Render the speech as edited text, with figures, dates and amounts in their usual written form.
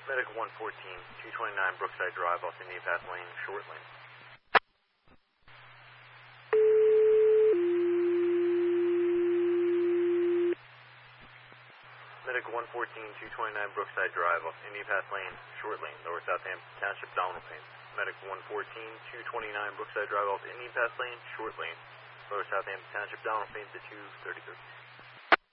Medic 114, 229 Brookside Drive off Indian Path Lane, short lane. Medic 114, 229 Brookside Drive off Indian Path Lane, short lane, Lower Southampton Township, Donaldson. Medic 114, 229 Brookside Drive off Indian Path Lane, short lane, Lower Southampton Township, Donaldson to 233.